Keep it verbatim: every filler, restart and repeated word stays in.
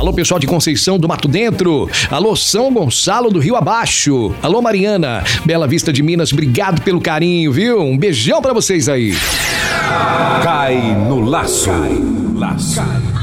Alô, pessoal de Conceição do Mato Dentro. Alô, São Gonçalo do Rio Abaixo. Alô, Mariana, Bela Vista de Minas, obrigado pelo carinho, viu? Um beijão pra vocês aí. Cai no laço. Cai no laço.